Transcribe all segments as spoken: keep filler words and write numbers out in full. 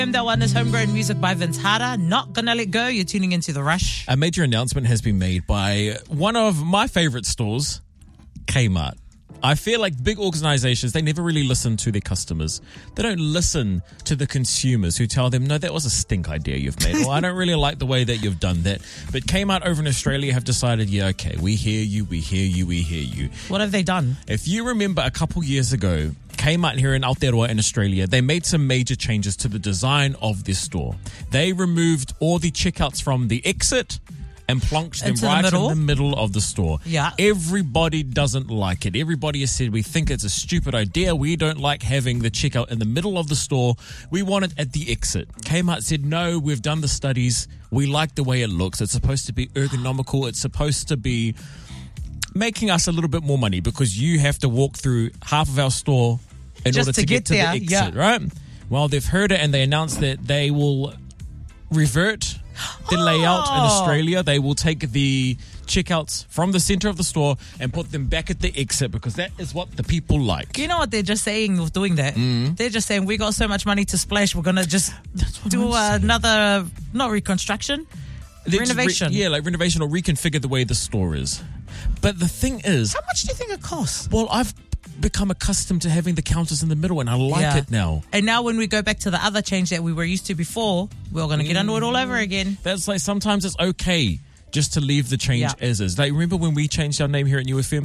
That one is Homegrown Music by Vince Harder. Not Gonna Let Go. You're tuning into The Rush. A major announcement has been made by one of my favorite stores, Kmart. I feel like big organizations, they never really listen to their customers. They don't listen to the consumers who tell them, no, that was a stink idea you've made. Or I don't really like the way that you've done that. But Kmart over in Australia have decided, yeah, okay, we hear you, we hear you, we hear you. What have they done? If you remember a couple years ago, Kmart here in Aotearoa in Australia, they made some major changes to the design of this store. They removed all the checkouts from the exit and plonked them Into the right middle? in the middle of the store. Yeah. Everybody doesn't like it. Everybody has said, we think it's a stupid idea. We don't like having the checkout in the middle of the store. We want it at the exit. Kmart said, no, we've done the studies. We like the way it looks. It's supposed to be ergonomical. It's supposed to be making us a little bit more money because you have to walk through half of our store in Just order to to, get get, to there, the exit, yeah. right? Well, they've heard it and they announced that they will revert the layout in Oh. Australia. They will take the checkouts from the center of the store and put them back at the exit because that is what the people like. You know what they're just saying with doing that? Mm. They're just saying, we got so much money to splash, we're going to just do I'm saying. another, not reconstruction, They just re- renovation. yeah, like renovation or reconfigure the way the store is. But the thing is, How much do you think it costs? well, I've become accustomed to having the counters in the middle and I like Yeah. it now. And now when we go back to the other change that we were used to before, we're going to get into it all over again. That's like sometimes it's okay just to leave the change Yeah. as is. Like, remember when we changed our name here at New F M?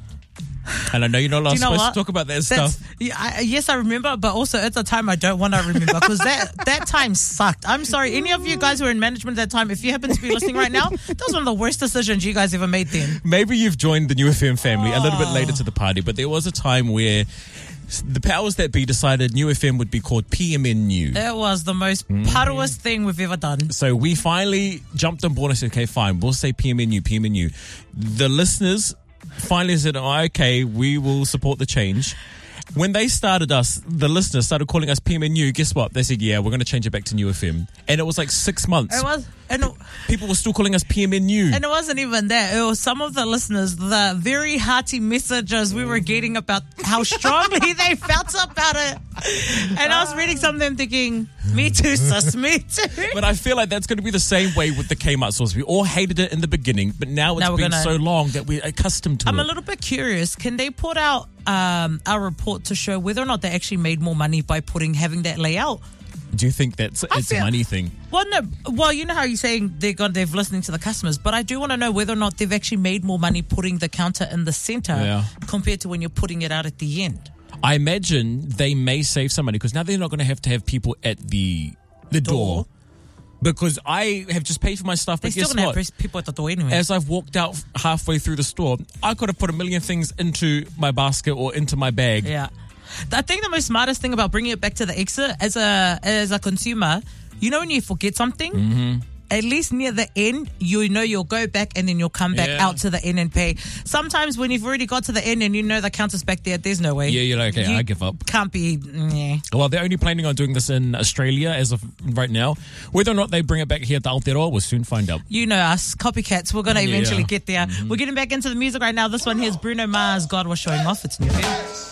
And I know you're not Do you know supposed what? to talk about that That's, stuff. yeah, I, yes, I remember, but also it's a time I don't want to remember because that, that time sucked. I'm sorry, any of you guys who were in management at that time, if you happen to be listening right now, that was one of the worst decisions you guys ever made then. Maybe you've joined the New F M family a little bit Oh. later to the party, but there was a time where the powers that be decided New F M would be called P M N New. It was the most Mm. puddlest thing we've ever done. So we finally jumped on board and said, okay, fine, we'll say P M N U, P M N U. The listeners finally said, oh, okay, we will support the change. When they started us, the listeners started calling us P M N U, guess what? They said, yeah, we're going to change it back to New F M. And it was like six months. It was, and it, People were still calling us P M N U. and it wasn't even that. It was some of the listeners, the very hearty messages we were getting about how strongly they felt about it. And I was reading some of them thinking, me too, sis, me too. But I feel like that's going to be the same way with the Kmart stores. We all hated it in the beginning, but now it's Now we're been gonna- so long that we're accustomed to I'm it. a little bit curious. Can they put out um, a report to show whether or not they actually made more money by putting having that layout? Do you think that's it's a feel- money thing? Well, no. Well, you know how you're saying they got they've listening to the customers, but I do want to know whether or not they've actually made more money putting the counter in the center Yeah. compared to when you're putting it out at the end. I imagine they may save some money because now they're not going to have to have people at the the door. Door. Because I have just paid for my stuff, They're but still guess gonna what? have people at the door anyway. As I've walked out halfway through the store, I could have put a million things into my basket or into my bag. Yeah. I think the most smartest thing about bringing it back to the exit as a as a consumer, you know when you forget something, Mm-hmm. at least near the end, you know you'll go back and then you'll come back Yeah. out to the end and pay. Sometimes when you've already got to the end and you know the counter's back there, there's no way. Yeah, you're like, okay, You I give up. Can't be. Yeah. Well, they're only planning on doing this in Australia as of right now. Whether or not they bring it back here to Aotearoa, we'll soon find out. You know us, copycats. We're going to Yeah. eventually get there. We're getting back into the music right now. This one here's Bruno Mars. God was showing off. It's new.